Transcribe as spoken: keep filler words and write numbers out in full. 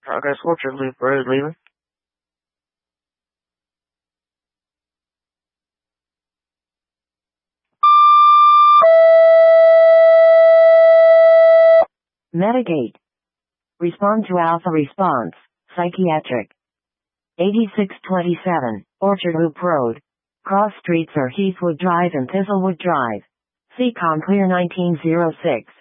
Progress Orchard Loop Road leaving. Medigate. Respond to Alpha Response, Psychiatric. eighty-six twenty-seven, Orchard Loop Road. Cross streets are Heathwood Drive and Thistlewood Drive. C COM Clear nineteen oh six.